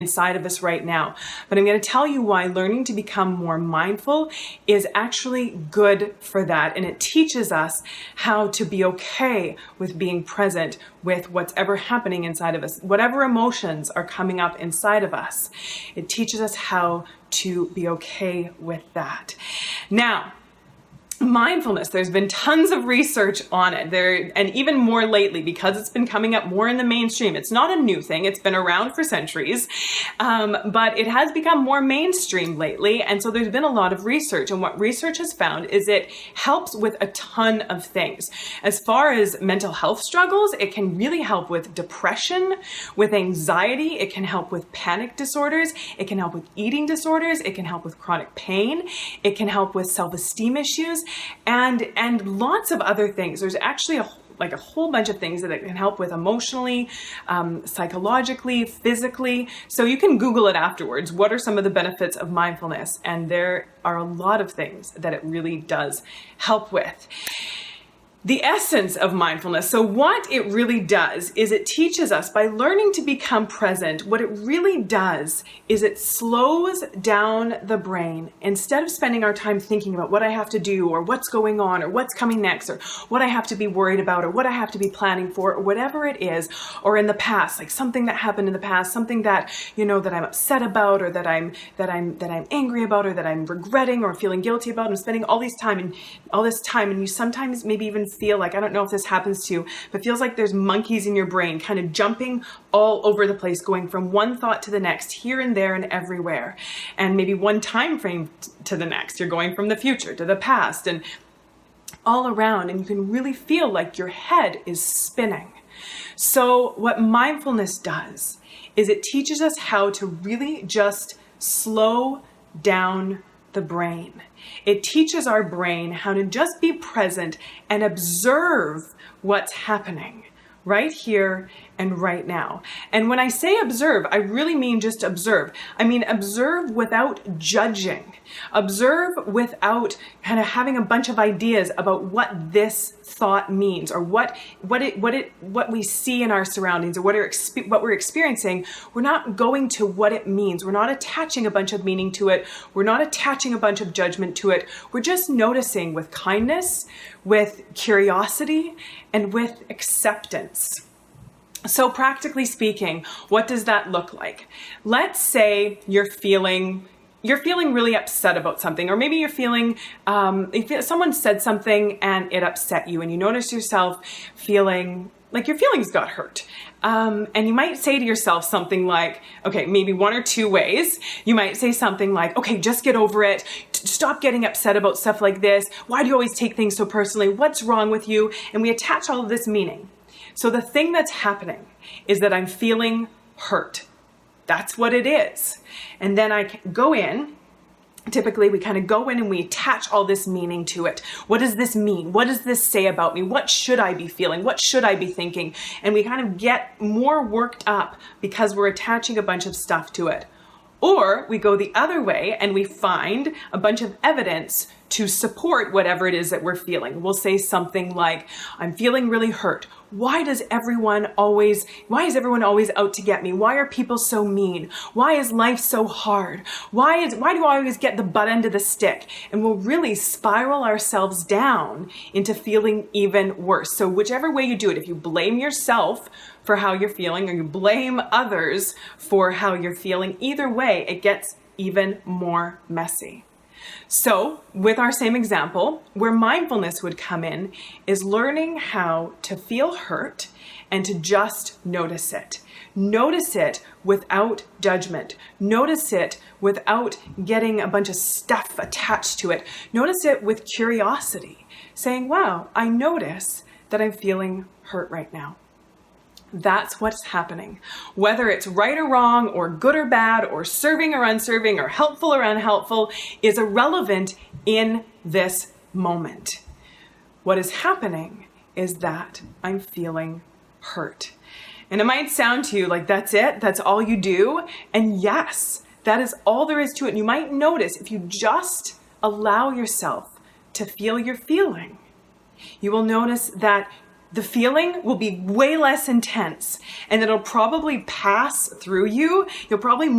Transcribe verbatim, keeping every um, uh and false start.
inside of us right now. But I'm going to tell you why learning to become more mindful is actually good for that. And it teaches us how to be okay with being present with what's ever happening inside of us, whatever emotions are coming up inside of us. It teaches us how to be okay with that. Now, mindfulness, there's been tons of research on it there, and even more lately because it's been coming up more in the mainstream. It's not a new thing, it's been around for centuries, um, but it has become more mainstream lately, and so there's been a lot of research, and what research has found is it helps with a ton of things. As far as mental health struggles, it can really help with depression, with anxiety, it can help with panic disorders, it can help with eating disorders, it can help with chronic pain, it can help with self-esteem issues, and and lots of other things. There's actually a like a whole bunch of things that it can help with emotionally, um, psychologically, physically. So you can Google it afterwards. What are some of the benefits of mindfulness? And there are a lot of things that it really does help with. The essence of mindfulness, so what it really does is it teaches us, by learning to become present, what it really does is it slows down the brain. Instead of spending our time thinking about what I have to do or what's going on or what's coming next or what I have to be worried about or what I have to be planning for or whatever it is, or in the past, like something that happened in the past, something that, you know, that I'm upset about or that I'm that I'm that I'm angry about or that I'm regretting or feeling guilty about, and spending all these time and all this time, and you sometimes maybe even feel like, I don't know if this happens to you, but feels like there's monkeys in your brain kind of jumping all over the place, going from one thought to the next, here and there and everywhere, and maybe one time frame t- to the next. You're going from the future to the past and all around, and you can really feel like your head is spinning. So what mindfulness does is it teaches us how to really just slow down the brain. It teaches our brain how to just be present and observe what's happening right here and right now. And when I say observe, I really mean just observe. I mean observe without judging. Observe without kind of having a bunch of ideas about what this thought means, or what what it what it what we see in our surroundings, or what are exp- what we're experiencing. We're not going to what it means. We're not attaching a bunch of meaning to it. We're not attaching a bunch of judgment to it. We're just noticing with kindness, with curiosity, and with acceptance. So practically speaking, what does that look like? Let's say you're feeling you're feeling really upset about something, or maybe you're feeling, um, if someone said something and it upset you, and you notice yourself feeling like your feelings got hurt. Um, and you might say to yourself something like, okay, maybe one or two ways. You might say something like, okay, just get over it. Stop getting upset about stuff like this. Why do you always take things so personally? What's wrong with you? And we attach all of this meaning. So the thing that's happening is that I'm feeling hurt. That's what it is. And then I go in, typically we kind of go in and we attach all this meaning to it. What does this mean? What does this say about me? What should I be feeling? What should I be thinking? And we kind of get more worked up because we're attaching a bunch of stuff to it. Or we go the other way and we find a bunch of evidence to support whatever it is that we're feeling. We'll say something like, I'm feeling really hurt. Why does everyone always, why is everyone always out to get me? Why are people so mean? Why is life so hard? Why is, why do I always get the butt end of the stick? And we'll really spiral ourselves down into feeling even worse. So whichever way you do it, if you blame yourself for how you're feeling, or you blame others for how you're feeling, either way, it gets even more messy. So with our same example, where mindfulness would come in is learning how to feel hurt and to just notice it. Notice it without judgment. Notice it without getting a bunch of stuff attached to it. Notice it with curiosity, saying, wow, I notice that I'm feeling hurt right now. That's what's happening. Whether it's right or wrong, or good or bad, or serving or unserving, or helpful or unhelpful, is irrelevant in this moment. What is happening is that I'm feeling hurt. And it might sound to you like that's it, that's all you do. And yes, that is all there is to it. And you might notice if you just allow yourself to feel your feeling, you will notice that the feeling will be way less intense, and it'll probably pass through you. You'll probably